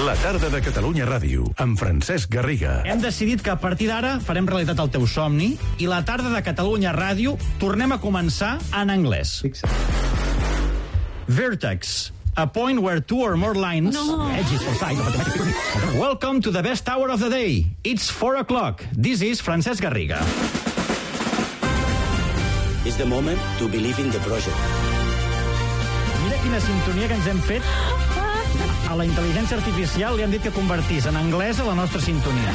La tarda de Catalunya Ràdio, amb Francesc Garriga. Hem decidit que a partir d'ara farem realitat el teu somni i la tarda de Catalunya Ràdio tornem a començar en anglès. Vertex. A point where two or more lines... Edges for side. Welcome to the best hour of the day. It's 4 o'clock. This is Francesc Garriga. It's the moment to believe in the project. Mira quina sintonia que ens hem fet. A la intel·ligència artificial li han dit que convertís en anglès a la nostra sintonia.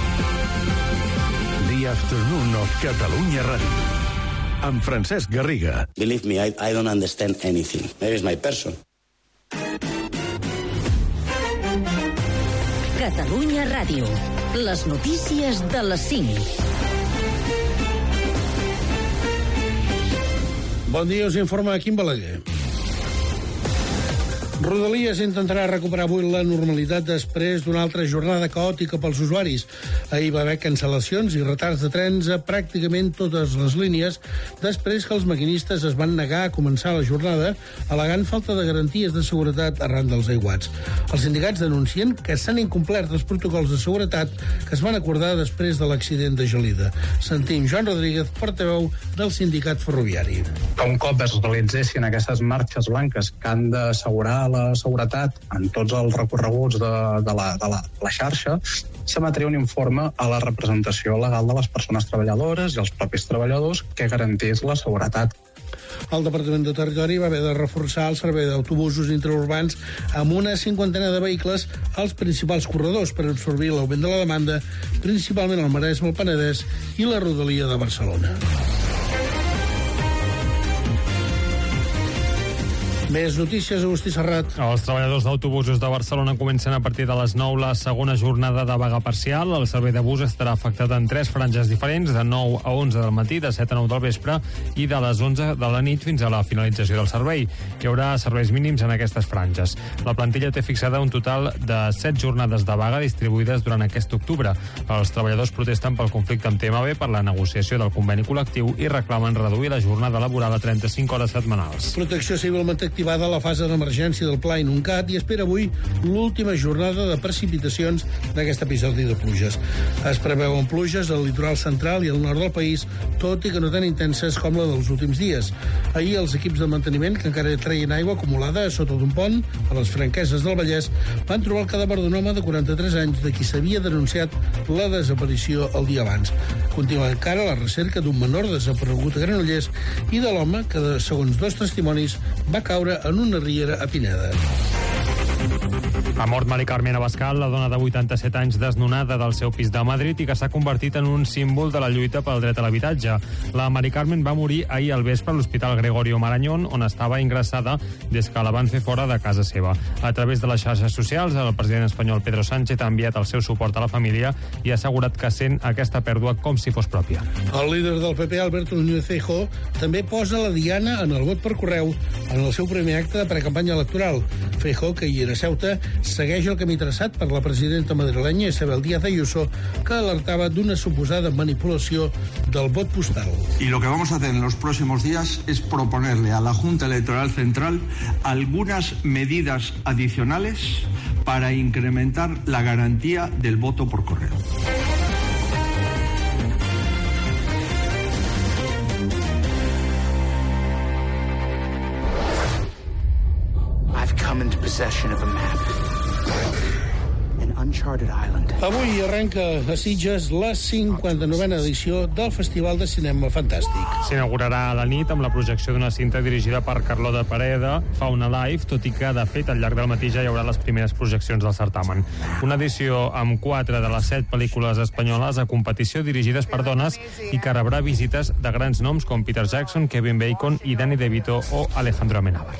The Afternoon of Catalunya Ràdio, amb Francesc Garriga. Believe me, I don't understand anything. Maybe it's my person. Catalunya Ràdio. Les notícies de les 5. Bon dia, us informa Quim Balaguer. Rodalies intentarà recuperar avui la normalitat després d'una altra jornada caòtica pels usuaris. Ahir va haver cancel·lacions i retards de trens a pràcticament totes les línies després que els maquinistes es van negar a començar la jornada al·legant falta de garanties de seguretat arran dels aiguats. Els sindicats denuncien que s'han incomplert els protocols de seguretat que es van acordar després de l'accident de Gelida. Sentim Joan Rodríguez, portaveu del sindicat ferroviari. Un cop es realitzessin aquestes marxes blanques que han d'assegurar la seguretat en tots els recorreguts de la xarxa, s'emetria un informe a la representació legal de les persones treballadores i els propis treballadors que garantís la seguretat. El Departament de Territori va haver de reforçar el servei d'autobusos interurbans amb una 50ena de vehicles als principals corredors per absorbir l'augment de la demanda, principalment al Maresme, el Penedès i la Rodalia de Barcelona. Més notícies, Agustí Serrat. Els treballadors d'autobusos de Barcelona comencen a partir de les 9 la segona jornada de vaga parcial. El servei de bus estarà afectat en 3 franges diferents, de 9 a 11 del matí, de 7 a 9 del vespre i de les 11 de la nit fins a la finalització del servei. Hi haurà serveis mínims en aquestes franges. La plantilla té fixada un total de 7 jornades de vaga distribuïdes durant aquest octubre. Els treballadors protesten pel conflicte amb TMB, per la negociació del conveni col·lectiu i reclamen reduir la jornada laboral a 35 hores setmanals. Protecció Civil manté activada la fase d'emergència del Pla inundat i espera avui l'última jornada de precipitacions d'aquest episodi de pluges. Es preveuen pluges al litoral central i al nord del país, tot i que no tan intenses com la dels últims dies. Ahir els equips de manteniment, que encara treien aigua acumulada a sota d'un pont, a les Franqueses del Vallès, van trobar el cadàver d'un home de 43 anys de qui s'havia denunciat la desaparició el dia abans. Continua encara la recerca d'un menor desaparegut a Granollers i de l'home que, segons 2 testimonis, va caure en una riera a Pineda. Ha mort Mari Carmen Abascal, la dona de 87 anys desnonada del seu pis de Madrid i que s'ha convertit en un símbol de la lluita pel dret a l'habitatge. La Mari Carmen va morir ahir al vespre a l'Hospital Gregorio Marañón, on estava ingressada des que la van fer fora de casa seva. A través de les xarxes socials, el president espanyol Pedro Sánchez ha enviat el seu suport a la família i ha assegurat que sent aquesta pèrdua com si fos pròpia. El líder del PP, Alberto Núñez Feijóo, també posa la diana en el vot per correu en el seu primer acte de precampanya electoral. Feijóo, que hi era a Ceuta, segueix el camí traçat per la presidenta madrilenya Isabel Díaz Ayuso, que alertava d'una suposada manipulació del vot postal. Y lo que vamos a hacer en los próximos días es proponerle a la Junta Electoral Central algunas medidas adicionales para incrementar la garantía del voto por correo. I've come into possession of a map. An uncharted island. Avui arrenca a Sitges la 59a edició del Festival de Cinema Fantàstic. S'inaugurarà a la nit amb la projecció d'una cinta dirigida per Carló de Pereda, Fauna Live, tot i que, de fet, al llarg del matí ja hi haurà les primeres projeccions del certamen. Una edició amb 4 de les 7 pel·lícules espanyoles a competició dirigides per dones i que rebrà visites de grans noms com Peter Jackson, Kevin Bacon i Danny DeVito o Alejandro Amenábar.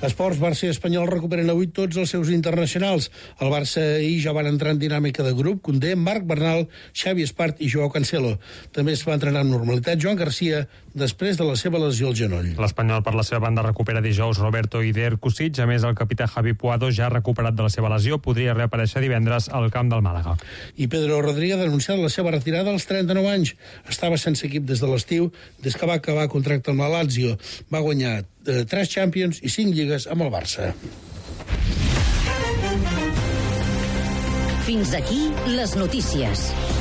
Esports, Barça i Espanyol recuperen avui tots els seus internacionals. El Barça ahir ja van entrar en dinàmica de grup, Koundé, Marc Bernal, Xavi Espart i Joao Cancelo. També es va entrenar amb normalitat Joan Garcia després de la seva lesió al genoll. L'Espanyol, per la seva banda, recupera dijous Roberto i Der Kusic. A més, el capità Javi Puado, ja recuperat de la seva lesió, podria reaparèixer divendres al camp del Màlaga. I Pedro Rodríguez ha anunciat la seva retirada als 39 anys. Estava sense equip des de l'estiu, des que va acabar contracte amb la Lazio. Va guanyar 3 Champions i 5 lligues amb el Barça. Fins aquí les notícies.